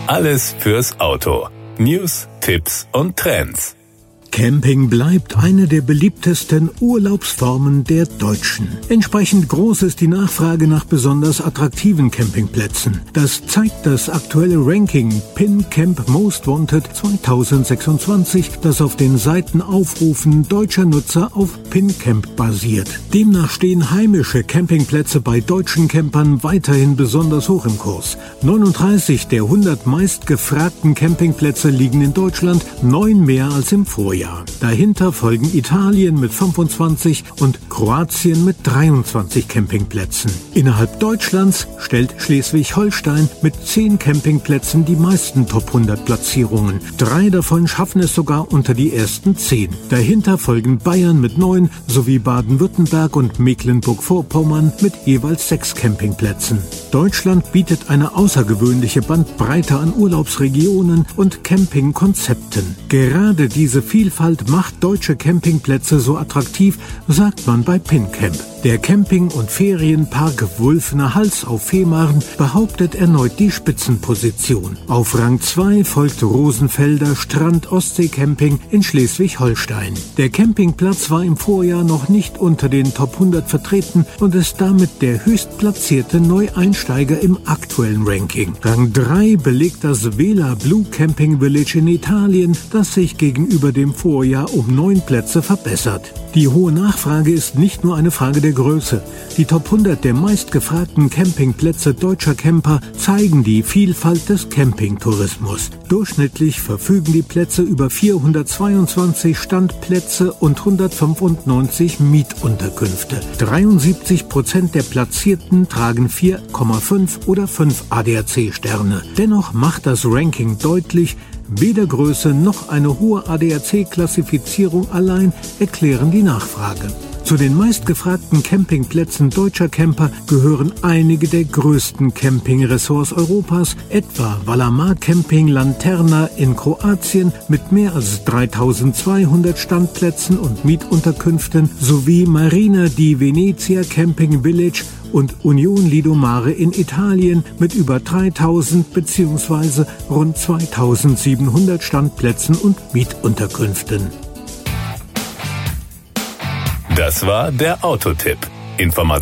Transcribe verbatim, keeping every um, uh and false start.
Alles fürs Auto. News, Tipps und Trends. Camping bleibt eine der beliebtesten Urlaubsformen der Deutschen. Entsprechend groß ist die Nachfrage nach besonders attraktiven Campingplätzen. Das zeigt das aktuelle Ranking PinCamp Most Wanted zwanzig sechsundzwanzig, das auf den Seitenaufrufen deutscher Nutzer auf PinCamp basiert. Demnach stehen heimische Campingplätze bei deutschen Campern weiterhin besonders hoch im Kurs. neununddreißig der hundert meistgefragten Campingplätze liegen in Deutschland, neun mehr als im Vorjahr. Dahinter folgen Italien mit fünfundzwanzig und Kroatien mit dreiundzwanzig Campingplätzen. Innerhalb Deutschlands stellt Schleswig-Holstein mit zehn Campingplätzen die meisten Top hundert Platzierungen. Drei davon schaffen es sogar unter die ersten zehn. Dahinter folgen Bayern mit neun sowie Baden-Württemberg und Mecklenburg-Vorpommern mit jeweils sechs Campingplätzen. Deutschland bietet eine außergewöhnliche Bandbreite an Urlaubsregionen und Campingkonzepten. Gerade diese Vielfalt macht deutsche Campingplätze so attraktiv, sagt man bei PinCamp. Der Camping- und Ferienpark Wulfener Hals auf Fehmarn behauptet erneut die Spitzenposition. Auf Rang zwei folgt Rosenfelder Strand-Ostsee-Camping in Schleswig-Holstein. Der Campingplatz war im Vorjahr noch nicht unter den Top hundert vertreten und ist damit der höchstplatzierte Neueinsteiger im aktuellen Ranking. Rang drei belegt das Vela Blue Camping Village in Italien, das sich gegenüber dem Vorjahr um neun Plätze verbessert. Die hohe Nachfrage ist nicht nur eine Frage der Größe. Die Top hundert der meistgefragten Campingplätze deutscher Camper zeigen die Vielfalt des Campingtourismus. Durchschnittlich verfügen die Plätze über vierhundertzweiundzwanzig Standplätze und hundertfünfundneunzig Mietunterkünfte. dreiundsiebzig Prozent der Platzierten tragen vier Komma fünf oder fünf A D A C-Sterne. Dennoch macht das Ranking deutlich, weder Größe noch eine hohe A D A C-Klassifizierung allein erklären die Nachfrage. Zu den meistgefragten Campingplätzen deutscher Camper gehören einige der größten Campingresorts Europas, etwa Valamar Camping Lanterna in Kroatien mit mehr als dreitausendzweihundert Standplätzen und Mietunterkünften sowie Marina di Venezia Camping Village und Union Lido Mare in Italien mit über dreitausend bzw. rund zweitausendsiebenhundert Standplätzen und Mietunterkünften. Das war der Autotipp. Informationen